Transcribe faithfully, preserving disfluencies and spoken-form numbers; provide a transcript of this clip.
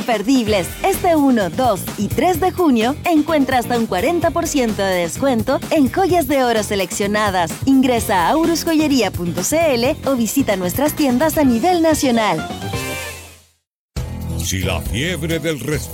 imperdibles. Este uno, dos y tres de junio encuentra hasta un cuarenta por ciento de descuento en joyas de oro seleccionadas. Ingresa a aurus joyería punto c l o visita nuestras tiendas a nivel nacional. Si la fiebre del